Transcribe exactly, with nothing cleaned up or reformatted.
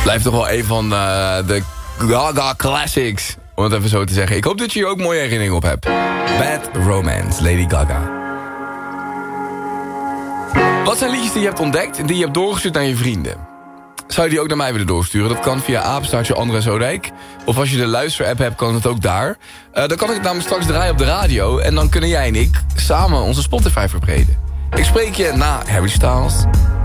Blijft toch wel een van uh, de Gaga classics. Om het even zo te zeggen. Ik hoop dat je hier ook mooie herinneringen op hebt. Bad Romance, Lady Gaga. Wat zijn liedjes die je hebt ontdekt en die je hebt doorgestuurd naar je vrienden? Zou je die ook naar mij willen doorsturen? Dat kan via apenstaartje André Zoodijk. Of als je de luisterapp hebt, kan het ook daar. Uh, dan kan ik het namelijk straks draaien op de radio. En dan kunnen jij en ik samen onze Spotify verbreden. Ik spreek je na Harry Styles.